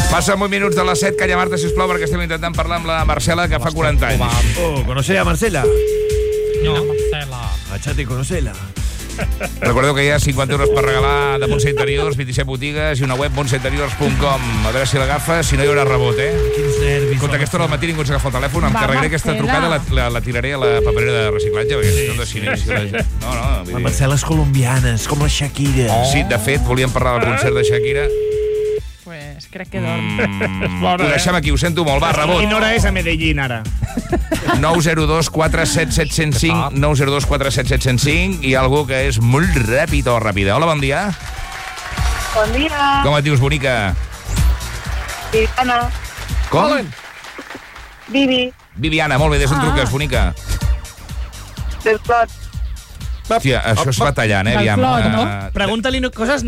Passen 8 minuts de les 7. Calla, Marta, sisplau, perquè estem intentant parlar amb la Marcela, que fa 40 anys. Oh, ¿conocés a Marcela? No. Marcela. Achate, conocela. Recordeu que hi ha 50 euros per regalar de Montse Interiors, 27 botigues i una web montseinteriors.com. A veure si l'agafa, si no hi haurà rebot, Quins nervis. Escolta, aquesta hora al matí ningú ens agafa el telèfon, em carregaré aquesta trucada, la tiraré a la paperera de reciclatge, perquè si no decideix... No, La Marcela és colombiana, és com la Shakira. Sí, de fet, volíem parlar del concert de Shakira. Pues crec que dorm. Ho deixem aquí, ho sento molt. Va, rebot. Quina hora és a Medellín, ara? 902 47 705 902 47 705. Hi ha algú que és molt ràpid o ràpida. Hola, bon dia. Bon dia. Com et dius, bonica? Viviana. Com? Vivi. Viviana, molt bé, des d'on truques, bonica? Del Clot. Hòstia, això es va tallant, Del aviam. Clot, no? Pregunta-li coses